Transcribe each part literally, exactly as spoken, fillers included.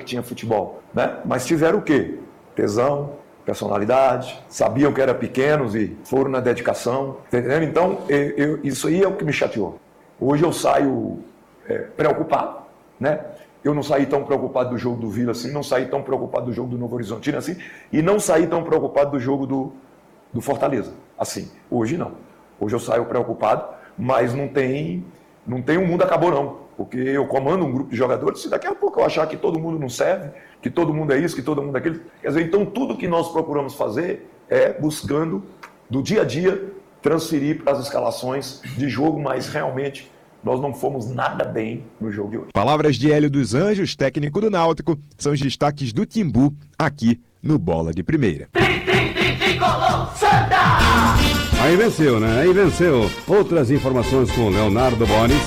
tinha futebol, né? Mas tiveram o quê? Tesão, personalidade, sabiam que eram pequenos e foram na dedicação, entendeu? Então, eu, eu, isso aí é o que me chateou. Hoje eu saio é, preocupado, né? Eu não saí tão preocupado do jogo do Vila assim, não saí tão preocupado do jogo do Novo Horizontino assim, e não saí tão preocupado do jogo do, do Fortaleza, assim. Hoje não. Hoje eu saio preocupado, mas não tem, não tem um mundo acabou não, porque eu comando um grupo de jogadores, se daqui a pouco eu achar que todo mundo não serve, que todo mundo é isso, que todo mundo é aquilo, quer dizer, então tudo que nós procuramos fazer é buscando, do dia a dia, transferir para as escalações de jogo, mas realmente nós não fomos nada bem no jogo de hoje. Palavras de Hélio dos Anjos, técnico do Náutico, são os destaques do Timbu, aqui no Bola de Primeira. Aí venceu, né? Aí venceu. Outras informações com o Leonardo Bonis.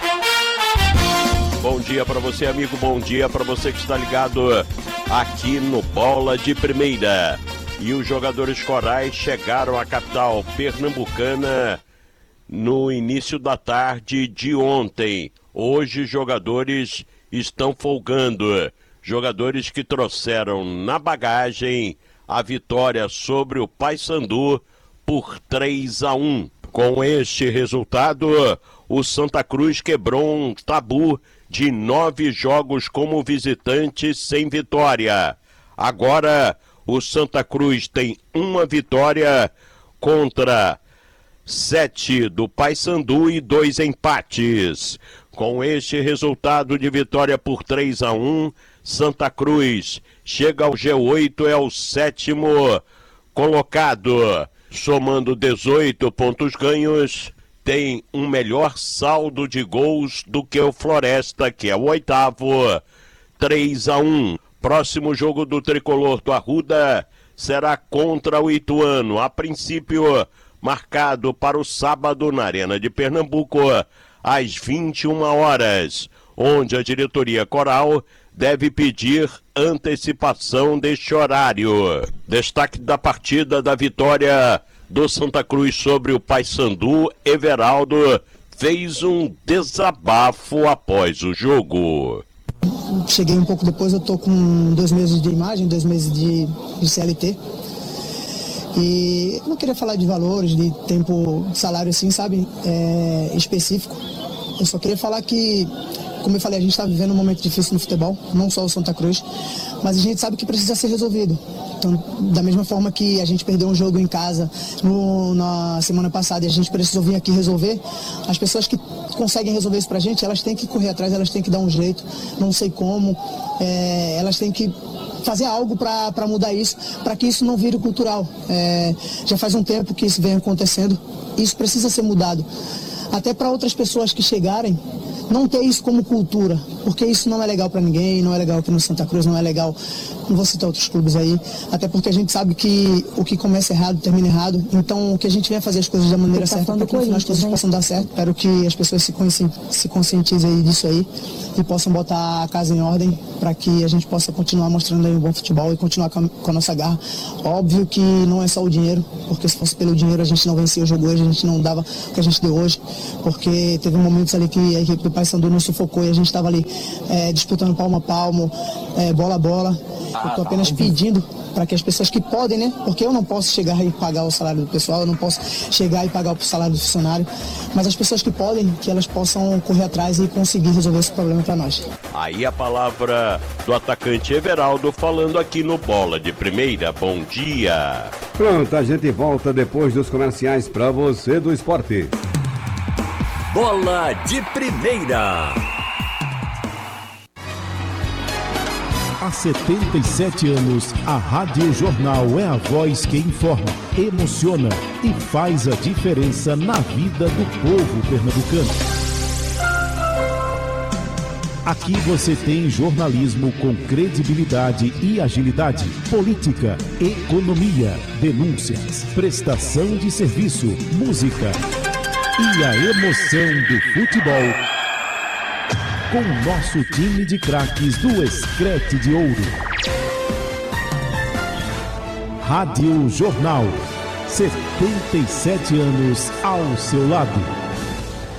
Bom dia para você, amigo. Bom dia para você que está ligado aqui no Bola de Primeira. E os jogadores corais chegaram à capital pernambucana no início da tarde de ontem. Hoje os jogadores estão folgando. Jogadores que trouxeram na bagagem a vitória sobre o Paysandu por três a um. Com este resultado, o Santa Cruz quebrou um tabu de nove jogos como visitante sem vitória. Agora, o Santa Cruz tem uma vitória contra sete do Paysandu e dois empates. Com este resultado de vitória por três a um, Santa Cruz chega ao G oito, é o sétimo colocado. Somando dezoito pontos ganhos, tem um melhor saldo de gols do que o Floresta, que é o oitavo, três a um. Próximo jogo do Tricolor do Arruda será contra o Ituano, a princípio marcado para o sábado na Arena de Pernambuco, às vinte e uma horas, onde a diretoria coral deve pedir antecipação deste horário. Destaque da partida da vitória do Santa Cruz sobre o Paysandu, Everaldo fez um desabafo após o jogo. Cheguei um pouco depois, eu tô com dois meses de imagem, dois meses de, de C L T. E eu não queria falar de valores, de tempo, de salário assim, sabe, é, específico. Eu só queria falar que, como eu falei, a gente está vivendo um momento difícil no futebol, não só o Santa Cruz, mas a gente sabe que precisa ser resolvido. Então, da mesma forma que a gente perdeu um jogo em casa no, na semana passada e a gente precisou vir aqui resolver, as pessoas que conseguem resolver isso pra gente, elas têm que correr atrás, elas têm que dar um jeito, não sei como, é, elas têm que fazer algo para mudar isso, para que isso não vire cultural. É, já faz um tempo que isso vem acontecendo, isso precisa ser mudado. Até para outras pessoas que chegarem, não ter isso como cultura, porque isso não é legal para ninguém, não é legal aqui no Santa Cruz, não é legal, não vou citar outros clubes aí, até porque a gente sabe que o que começa errado termina errado, então o que a gente venha fazer as coisas da maneira certa, para que no final as coisas possam dar certo. Espero que as pessoas se, consci... se conscientizem disso aí e possam botar a casa em ordem para que a gente possa continuar mostrando aí um bom futebol e continuar com a, com a nossa garra. Óbvio que não é só o dinheiro, porque se fosse pelo dinheiro a gente não vencia o jogo hoje, a gente não dava o que a gente deu hoje, porque teve momentos ali que a equipe do Paysandu nos sufocou e a gente estava ali é, disputando palmo a palmo, é, bola a bola. Eu estou apenas pedindo para que as pessoas que podem, né? Porque eu não posso chegar e pagar o salário do pessoal, eu não posso chegar e pagar o salário do funcionário, mas as pessoas que podem, que elas possam correr atrás e conseguir resolver esse problema para nós. Aí a palavra do atacante Everaldo falando aqui no Bola de Primeira. Bom dia. Pronto, a gente volta depois dos comerciais para você do esporte. Bola de Primeira. Há setenta e sete anos, a Rádio Jornal é a voz que informa, emociona e faz a diferença na vida do povo pernambucano. Aqui você tem jornalismo com credibilidade e agilidade, política, economia, denúncias, prestação de serviço, música e a emoção do futebol. Com o nosso time de craques do Escrete de Ouro. Rádio Jornal, setenta e sete anos ao seu lado.